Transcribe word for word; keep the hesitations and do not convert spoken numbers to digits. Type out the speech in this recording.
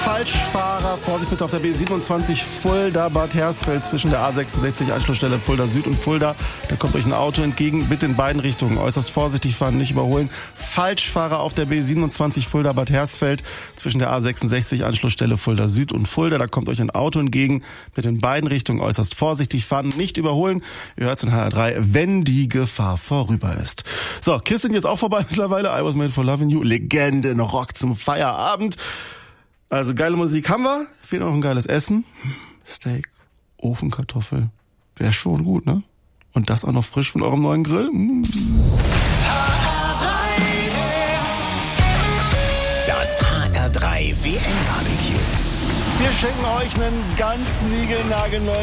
Falschfahrer, Vorsicht bitte auf der B siebenundzwanzig Fulda-Bad Hersfeld zwischen der A sechsundsechzig Anschlussstelle Fulda Süd und Fulda. Da kommt euch ein Auto entgegen, bitte in beiden Richtungen. Äußerst vorsichtig fahren, nicht überholen. Falschfahrer auf der B siebenundzwanzig Fulda-Bad Hersfeld zwischen der A sechsundsechzig Anschlussstelle Fulda Süd und Fulda. Da kommt euch ein Auto entgegen, bitte in beiden Richtungen. Äußerst vorsichtig fahren, nicht überholen. Ihr hört's in H R drei, wenn die Gefahr vorüber ist. So, Kiss sind jetzt auch vorbei mittlerweile. I Was Made for Loving You. Legende, noch Rock zum Feierabend. Also geile Musik haben wir, fehlt noch ein geiles Essen. Steak, Ofenkartoffel, wäre schon gut, ne? Und das auch noch frisch von eurem neuen Grill. Mm. Das H R drei W M Barbecue. Wir schenken euch einen ganz niegelnagelneuen